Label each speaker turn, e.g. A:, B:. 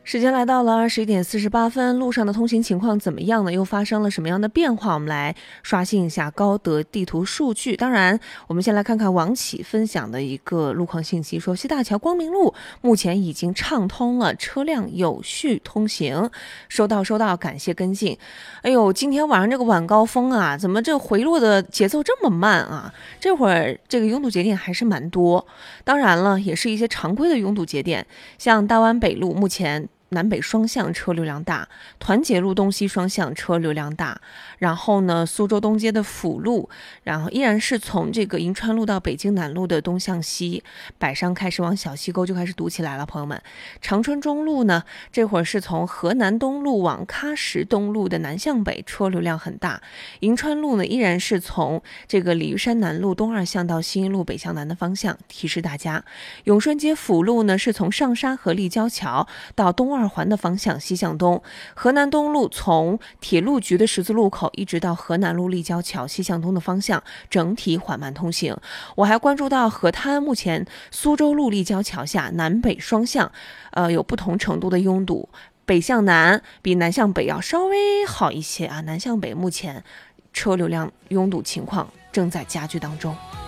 A: 时间来到了21点48分，路上的通行情况怎么样呢？又发生了什么样的变化？我们来刷新一下高德地图数据。当然，我们先来看看王启分享的一个路况信息，说西大桥光明路目前已经畅通了，车辆有序通行。收到，感谢跟进。哎呦，今天晚上这个晚高峰啊，怎么这回落的节奏这么慢啊？这会儿这个拥堵节点还是蛮多。当然了，也是一些常规的拥堵节点，像大湾北路目前南北双向车流量大，团结路东西双向车流量大，然后呢，苏州东街的辅路，然后依然是从这个银川路到北京南路的东向西，北上开始往小西沟就开始堵起来了，朋友们。长春中路呢，这会儿是从河南东路往喀什东路的南向北，车流量很大。银川路呢，依然是从这个鲤鱼山南路东二向到西一路北向南的方向，提示大家。永顺街辅路呢，是从上沙河立交桥到东二环的方向西向东，河南东路从铁路局的十字路口一直到河南路立交桥西向东的方向，整体缓慢通行。我还关注到河滩目前苏州路立交桥下南北双向有不同程度的拥堵，北向南比南向北要稍微好一些啊，南向北目前车流量拥堵情况正在加剧当中。